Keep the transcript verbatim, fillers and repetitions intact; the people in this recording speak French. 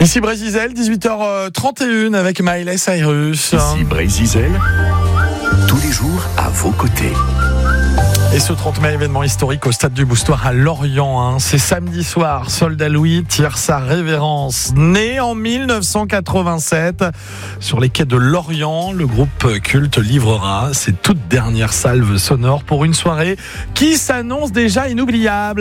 Ici Brézizel, dix-huit heures trente et une avec Miley Cyrus. Ici Brézizel, tous les jours à vos côtés. Et ce trente mai, événement historique au stade du Boustoir à Lorient. Hein. C'est samedi soir. Soldat Louis tire sa révérence. Né en mille neuf cent quatre-vingt-sept, sur les quais de Lorient, le groupe culte livrera ses toutes dernières salves sonores pour une soirée qui s'annonce déjà inoubliable.